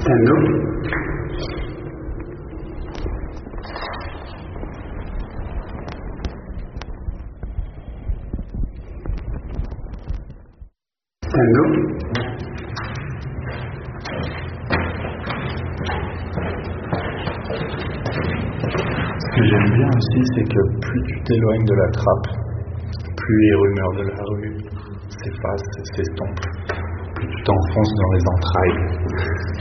Allô? Allô? Ce que j'aime bien aussi, c'est que plus tu t'éloignes de la trappe, plus les rumeurs de la rue s'effacent, s'estompent, plus tu t'enfonces dans les entrailles.